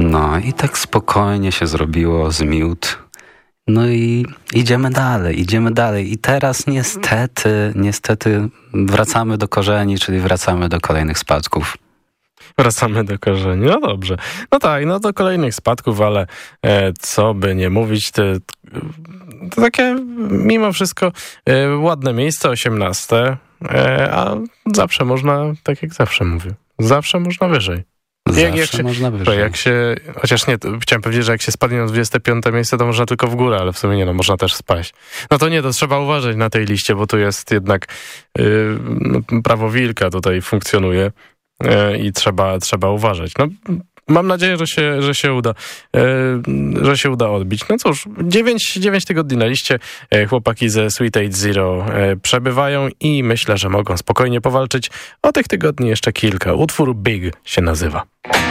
No i tak spokojnie się zrobiło, zmiótł. No i idziemy dalej. I teraz niestety wracamy do korzeni, czyli wracamy do kolejnych spadków. Wracamy do korzeni. No dobrze. No tak, no do kolejnych spadków, ale co by nie mówić, to takie mimo wszystko ładne miejsce, 18, a zawsze można, tak jak zawsze mówię, zawsze można wyżej. Można wyżej. Chociaż nie, chciałem powiedzieć, że jak się spadnie na 25 miejsce, to można tylko w górę, ale w sumie nie, no można też spaść. No to nie, to trzeba uważać na tej liście, bo tu jest jednak prawo wilka tutaj funkcjonuje i trzeba uważać. No, mam nadzieję, że się uda odbić. No cóż, 9 tygodni na liście. Chłopaki ze Sweet 8 przebywają i myślę, że mogą spokojnie powalczyć. O tych tygodni jeszcze kilka. Utwór Big się nazywa.